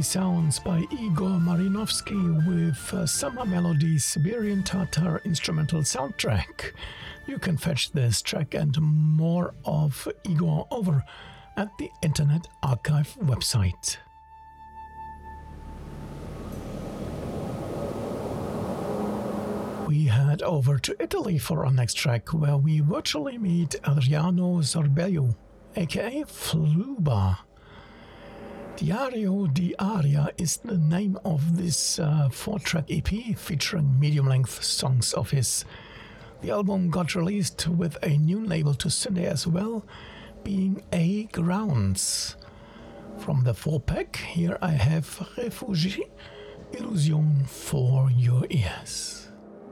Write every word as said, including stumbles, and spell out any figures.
sounds by Igor Marinovsky with uh, Summer Melodies Siberian Tatar instrumental soundtrack. You can fetch this track and more of Igor over at the Internet Archive website. We head over to Italy for our next track, where we virtually meet Adriano Zorbello, aka Fluba. Diario di Aria is the name of this uh, four-track E P featuring medium-length songs of his. The album got released with a new label to Sunday as well, being A Grounds. From the four-pack, here I have Refugie Illusion for your ears.